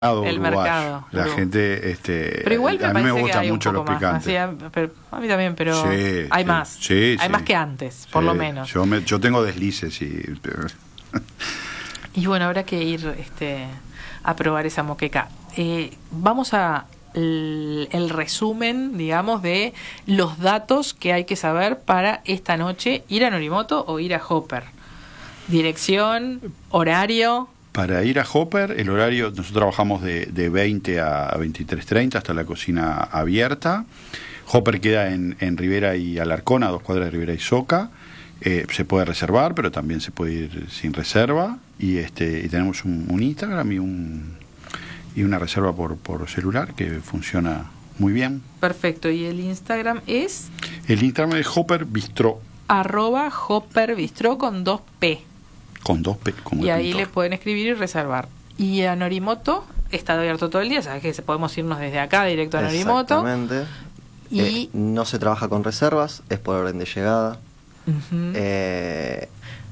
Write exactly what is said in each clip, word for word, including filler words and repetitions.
el uruguayo. mercado. La Uruguay. gente, este, pero igual me a mí me gustan mucho los más, picantes. así, a, pero, a mí también, pero Sí, hay sí, más. Sí, hay sí. más que antes, por Sí. lo menos. Yo, me, yo tengo deslices y... Y bueno, habrá que ir este, a probar esa moqueca. Eh, vamos a el, el resumen, digamos, de los datos que hay que saber para esta noche ir a Norimoto o ir a Hopper. Dirección, horario. Para ir a Hopper, el horario, nosotros trabajamos de, de veinte a veintitrés treinta hasta la cocina abierta. Hopper queda en, en Rivera y Alarcón, a dos cuadras de Rivera y Soca. Eh, se puede reservar, pero también se puede ir sin reserva. Y este y tenemos un, un Instagram y un y una reserva por, por celular que funciona muy bien. Perfecto. ¿Y el Instagram es? El Instagram es Hopper Bistró. Arroba Hopper Bistró con dos P. Con dos P. Como y el ahí pintor. le pueden escribir y reservar. Y a Norimoto está abierto todo el día. Sabes que podemos irnos desde acá directo a Norimoto. Exactamente. Y eh, no se trabaja con reservas, es por orden de llegada. uh-huh. eh,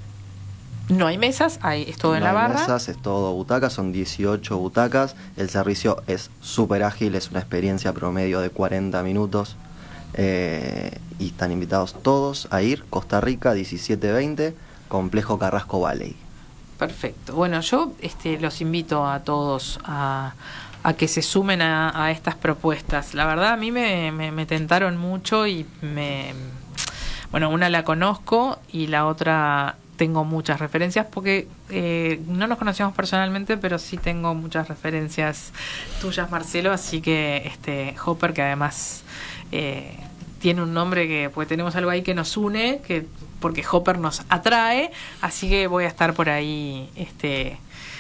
no hay mesas, hay, es todo no en la hay barra. mesas, es todo butacas, son dieciocho butacas. El servicio es súper ágil, es una experiencia promedio de cuarenta minutos. Eh, y están invitados todos a ir. Costa Rica, diecisiete veinte, Complejo Carrasco Valley. Perfecto. Bueno, yo este, los invito a todos a, a que se sumen a, a estas propuestas. La verdad, a mí me, me, me tentaron mucho y me... Bueno, una la conozco y la otra tengo muchas referencias porque eh, no nos conocíamos personalmente, pero sí tengo muchas referencias tuyas, Marcelo. Así que este Hopper, que además eh, tiene un nombre que, pues tenemos algo ahí que nos une, que porque Hopper nos atrae, así que voy a estar por ahí este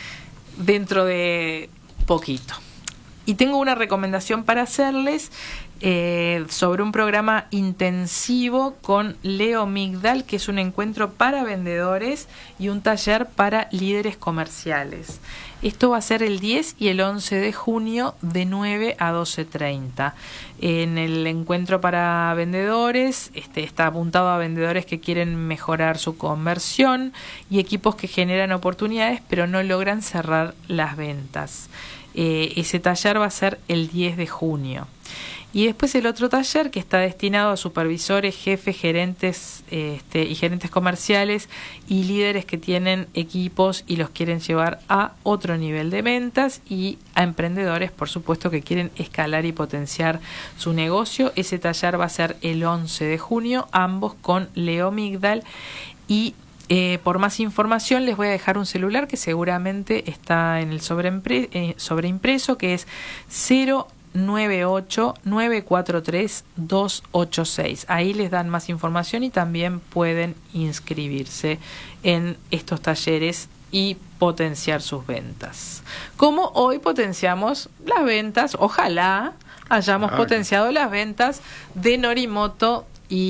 dentro de poquito. Y tengo una recomendación para hacerles eh, sobre un programa intensivo con Leo Migdal, que es un encuentro para vendedores y un taller para líderes comerciales. Esto va a ser el diez y el once de junio de nueve a doce treinta. En el encuentro para vendedores este, está apuntado a vendedores que quieren mejorar su conversión y equipos que generan oportunidades pero no logran cerrar las ventas. Eh, ese taller va a ser el diez de junio. Y después el otro taller que está destinado a supervisores, jefes, gerentes este, y gerentes comerciales y líderes que tienen equipos y los quieren llevar a otro nivel de ventas, y a emprendedores, por supuesto, que quieren escalar y potenciar su negocio. Ese taller va a ser el once de junio, ambos con Leo Migdal. Y Eh, por más información les voy a dejar un celular que seguramente está en el sobreimpre- eh, sobreimpreso, que es cero nueve ocho nueve cuatro tres dos ocho seis. Ahí les dan más información y también pueden inscribirse en estos talleres y potenciar sus ventas. Como hoy potenciamos las ventas, ojalá hayamos Ay. potenciado las ventas de Norimoto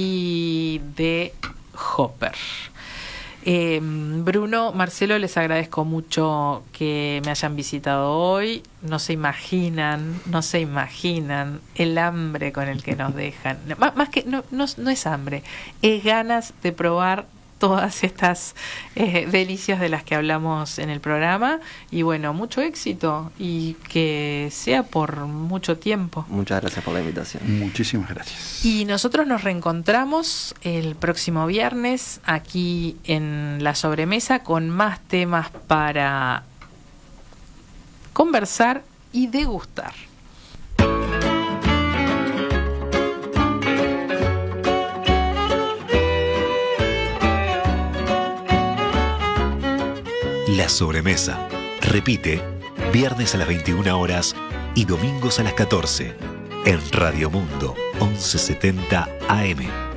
y de Hopper. Eh, Bruno, Marcelo, les agradezco mucho que me hayan visitado hoy. No se imaginan, no se imaginan el hambre con el que nos dejan. Más, más que no, no, no es hambre, es ganas de probar todas estas eh, delicias de las que hablamos en el programa. Y bueno, mucho éxito y que sea por mucho tiempo. Muchas gracias por la invitación. Muchísimas gracias. Y nosotros nos reencontramos el próximo viernes aquí en La Sobremesa con más temas para conversar y degustar. La Sobremesa. Repite, viernes a las veintiuna horas y domingos a las catorce. En Radio Mundo, once setenta A M.